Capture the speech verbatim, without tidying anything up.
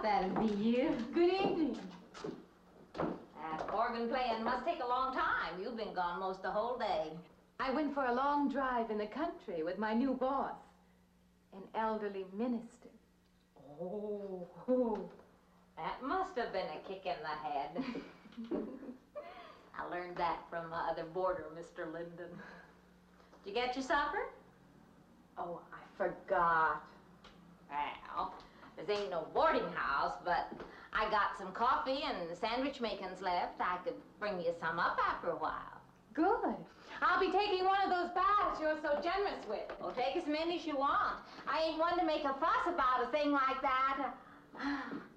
that'll be you. Good evening. That organ playing must take a long time. You've been gone most the whole day. I went for a long drive in the country with my new boss, an elderly minister. Oh, that must have been a kick in the head. I learned that from my other boarder, Mister Linden. Did you get your supper? Oh, I forgot. Well, this ain't no boarding house, but I got some coffee and sandwich makings left. I could bring you some up after a while. Good. I'll be taking one of those baths you're so generous with. Well, take as many as you want. I ain't one to make a fuss about a thing like that.